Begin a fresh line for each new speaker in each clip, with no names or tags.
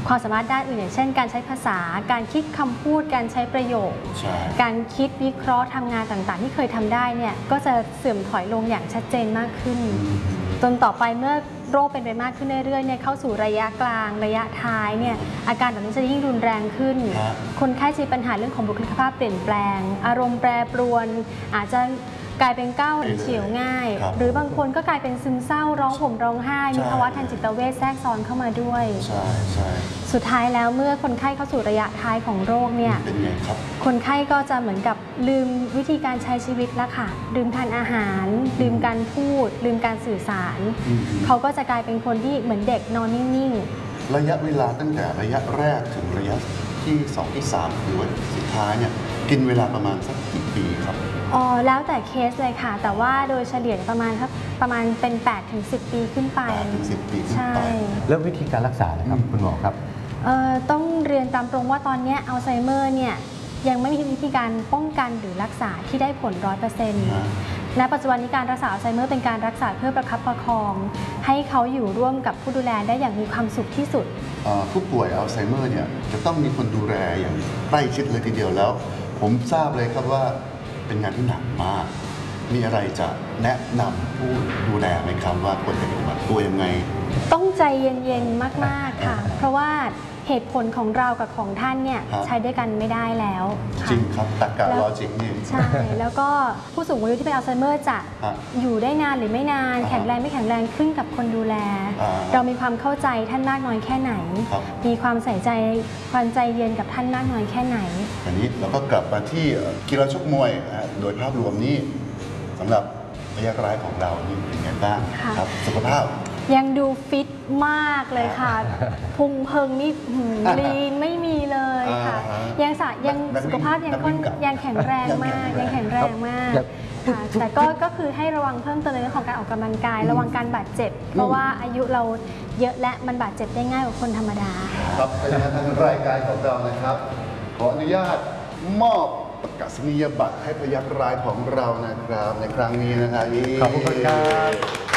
ความสามารถด้านอื่นอย่างเช่นการใช้ภาษาการคิดคำพูดการใช้ประโยคการคิดวิเคราะห์ทำงานต่างๆที่เคยทำได้เนี่ยก็จะเสื่อมถอยลงอย่างชัดเจนมากขึ้นจนต่อไปเมื่อโรคเป็นไปมากขึ้นเรื่อยๆเนี่ยเข้าสู่ระยะกลางระยะท้ายเนี่ยอาการแบบนี้จะยิ่งรุนแรงขึ้นคนไข้จะมีปัญหาเรื่องของบุคลิกภาพเปลี่ยนแปลงอารมณ์แปรปรวนอาจจะกลายเป็นก้าวเฉียวง่ายหรือบางคนก็กลายเป็นซึมเศร้าร้องห่มร้องไห้มีภาวะทางจิตเวชแทรกซ้อนเข้ามาด้วยสุดท้ายแล้วเมื่อคนไข้เข้าสู่ระยะท้ายของโรคเนี่ยคนไข้ก็จะเหมือนกับลืมวิธีการใช้ชีวิตแล้วค่ะลืมทานอาหารลืมการพูดลืมการสื่อสารเขาก็จะกลายเป็นคนที่เหมือนเด็กนอนนิ่ง
ๆระยะเวลาตั้งแต่ระยะแรกถึงระยะที่2ที่3หรือว่าสุดท้ายเนี่ยกินเวลาประมาณสักกี่ปีครับ
แล้วแต่เคสเลยค่ะแต่ว่าโดยเฉลี่ยประมาณเป็น8 ถึง 10 ปีขึ้นไป
8 ถึง 10 ปีขึ้นไป
แล้ววิธีการรักษานะครับคุณหมอครับ
ต้องเรียนตามตรงว่าตอนนี้อัลไซเมอร์เนี่ยยังไม่มีวิธีการป้องกันหรือรักษาที่ได้ผล 100%ณ ปัจจุบันนี้การรักษาอัลไซเมอร์เป็นการรักษาเพื่อประคับประคองให้เขาอยู่ร่วมกับผู้ดูแลได้อย่างมีความสุขที่สุด
ผู้ป่วยอัลไซเมอร์เนี่ยจะต้องมีคนดูแลอย่างใกล้ชิดเลยทีเดียวแล้วผมทราบเลยครับว่าเป็นงานที่หนักมากมีอะไรจะแนะนำผู้ดูแลไหมครับว่าควรจะปฏิบัติตัวยังไง
ต้องใจเย็นๆมากๆค่ะเพราะว่าเหตุผลของเรากับของท่านเนี่ยใช้ด้วยกันไม่ได้แล้ว
จริงครับตรรกะลอจิกนี่
ใช่แล้วก็ผู้สูงอายุที่เป็นอัลไซเมอร์จะอยู่ได้นานหรือไม่นานแข็งแรงไม่แข็งแรงขึ้นกับคนดูแลเรามีความเข้าใจท่านมากน้อยแค่ไหนมีความใส่ใจความใจเย็นกับท่านมากน้อยแค่ไหน
อันนี้เราก็กลับมาที่กีฬาชกมวยโดยภาพรวมนี้สำหรับระยะร้ายของเรานี่เป็นไงบ้างครับสุขภาพ
ยังดูฟิตมากเลยค่ะพุงเพิงนี่ลีนไม่มีเลยค่ะยังสุขภาพยังแข็งแรงมากยังแข็งแรงมากค่ะแต่ก็คือให้ระวังเพิ่มเติมในเรื่องของการออกกำลังกายระวังการบาดเจ็บเพราะว่าอายุเราเยอะและมันบาดเจ็บได้ง่ายกว่าคนธรรมดา
ครับในทางรายการของเรานะครับขออนุญาตมอบประกาศนียบัตรให้พยัคฆ์ร้ายของเรานะครับในครั้งนี้นะครับ
ขอบคุณครับ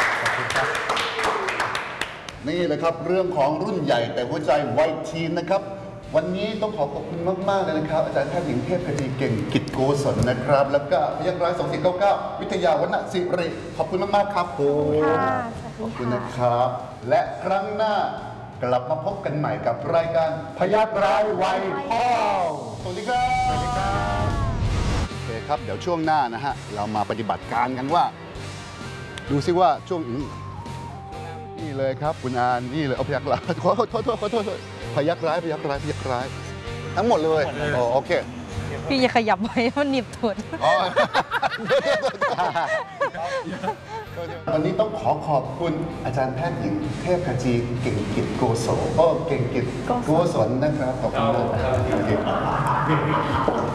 นี่แหละครับเรื่องของรุ่นใหญ่แต่หัวใจวัยทีนนะครับวันนี้ต้องขอขอบคุณมากๆเลยนะครับอาจารย์แพทย์หญิงเทพคดีเก่งกิจโกศลนะครับแล้วก็พยัคฆ์ร้าย2499วิทยาวรรณศิริขอบคุณมากๆครับขอบคุณนะครับและครั้งหน้ากลับมาพบกันใหม่กับรายการพยัคฆ์ร้ายวัยพ่อสวัสดีครับโอเคครับเดี๋ยวช่วงหน้านะฮะเรามาปฏิบัติการกันว่าดูซิว่าช่วงนี่เลยครับคุณอานนี่เลยเอาพยัคฆ์ร้ายขอโทษพยัคฆ์ร้ายทั้งหมดเลยโอเค
พี่อย่าขยับไว้มันหนีบถุด
วันนี้ต้องขอบคุณอาจารย์แพทย์หญิงเทพขจีเก่งกิจโกศลเก่งกิจโกศลนะครับขอบคุณมาก